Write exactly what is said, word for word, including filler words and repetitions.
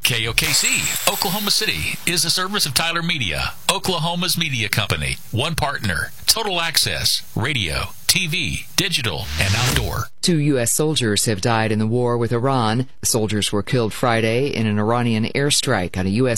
K O K C, Oklahoma City, is a service of Tyler Media, Oklahoma's media company. One partner, total access, radio, T V, digital, and outdoor. Two U S soldiers have died in the war with Iran. The soldiers were killed Friday in an Iranian airstrike on a U S